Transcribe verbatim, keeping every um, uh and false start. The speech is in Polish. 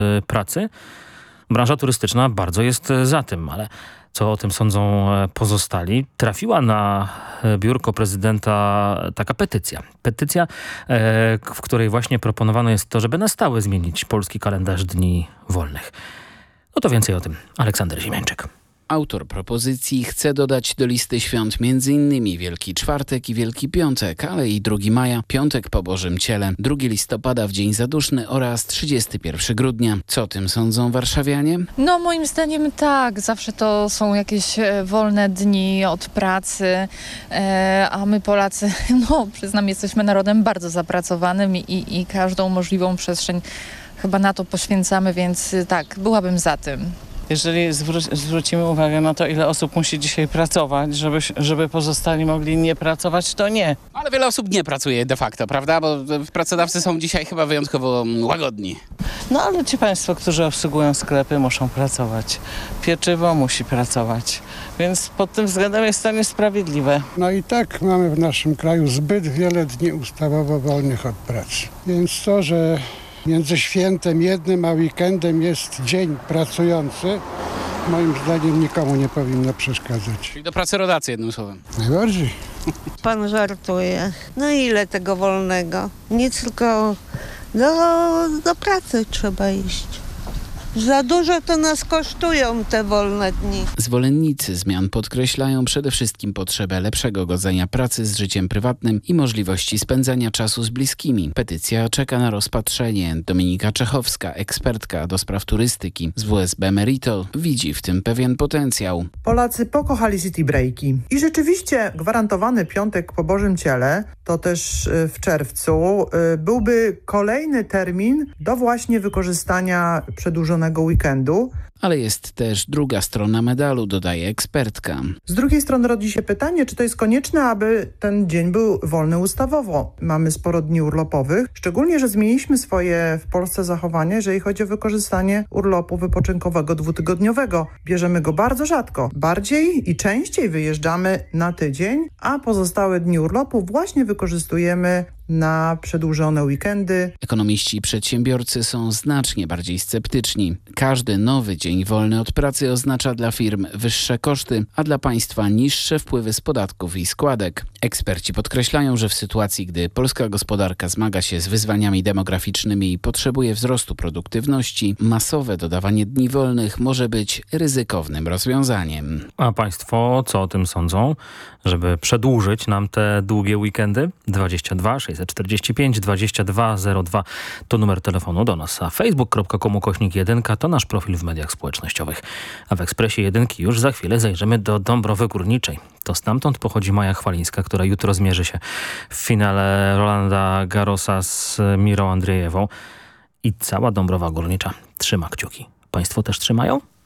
pracy. Branża turystyczna bardzo jest za tym, ale co o tym sądzą pozostali? Trafiła na biurko prezydenta taka petycja. Petycja, w której właśnie proponowane jest to, żeby na stałe zmienić polski kalendarz dni wolnych. No to więcej o tym Aleksander Ziemiańczyk. Autor propozycji chce dodać do listy świąt między innymi Wielki Czwartek i Wielki Piątek, ale i drugiego maja, Piątek po Bożym Ciele, drugiego listopada w Dzień Zaduszny oraz trzydziestego pierwszego grudnia. Co o tym sądzą warszawianie? No moim zdaniem tak, zawsze to są jakieś wolne dni od pracy, e, a my Polacy, no przyznam, jesteśmy narodem bardzo zapracowanym i, i każdą możliwą przestrzeń chyba na to poświęcamy, więc tak, byłabym za tym. Jeżeli zwró- zwrócimy uwagę na to, ile osób musi dzisiaj pracować, żeby, żeby pozostali mogli nie pracować, to nie. Ale wiele osób nie pracuje de facto, prawda? Bo pracodawcy są dzisiaj chyba wyjątkowo łagodni. No ale ci państwo, którzy obsługują sklepy, muszą pracować. Pieczywo musi pracować. Więc pod tym względem jest to niesprawiedliwe. No i tak mamy w naszym kraju zbyt wiele dni ustawowo wolnych od pracy. Więc to, że między świętem jednym a weekendem jest dzień pracujący, moim zdaniem nikomu nie powinno przeszkadzać. Czyli do pracy rodacy, jednym słowem. Najbardziej. Pan żartuje. No ile tego wolnego? Nie tylko do, do pracy trzeba iść. Za dużo to nas kosztują te wolne dni. Zwolennicy zmian podkreślają przede wszystkim potrzebę lepszego godzenia pracy z życiem prywatnym i możliwości spędzania czasu z bliskimi. Petycja czeka na rozpatrzenie. Dominika Czechowska, ekspertka do spraw turystyki z W S B Meritol, widzi w tym pewien potencjał. Polacy pokochali city breaki i rzeczywiście gwarantowany Piątek po Bożym Ciele, to też w czerwcu, byłby kolejny termin do właśnie wykorzystania przedłużonego weekendu. Ale jest też druga strona medalu, dodaje ekspertka. Z drugiej strony rodzi się pytanie, czy to jest konieczne, aby ten dzień był wolny ustawowo. Mamy sporo dni urlopowych, szczególnie, że zmieniliśmy swoje w Polsce zachowanie, jeżeli chodzi o wykorzystanie urlopu wypoczynkowego dwutygodniowego. Bierzemy go bardzo rzadko. Bardziej i częściej wyjeżdżamy na tydzień, a pozostałe dni urlopu właśnie wykorzystujemy na przedłużone weekendy. Ekonomiści i przedsiębiorcy są znacznie bardziej sceptyczni. Każdy nowy dzień wolny od pracy oznacza dla firm wyższe koszty, a dla państwa niższe wpływy z podatków i składek. Eksperci podkreślają, że w sytuacji, gdy polska gospodarka zmaga się z wyzwaniami demograficznymi i potrzebuje wzrostu produktywności, masowe dodawanie dni wolnych może być ryzykownym rozwiązaniem. A państwo co o tym sądzą? Żeby przedłużyć nam te długie weekendy? dwadzieścia dwa sześćset czterdzieści pięć dwadzieścia dwa zero dwa to numer telefonu do nas, a facebook kropka com ukośnik jedynka to nasz profil w mediach społecznościowych. A w Ekspresie Jedynki już za chwilę zajrzymy do Dąbrowy Górniczej. To stamtąd pochodzi Maja Chwalińska, która jutro zmierzy się w finale Rolanda Garrosa z Mirą Andrzejewą. I cała Dąbrowa Górnicza trzyma kciuki. Państwo też trzymają?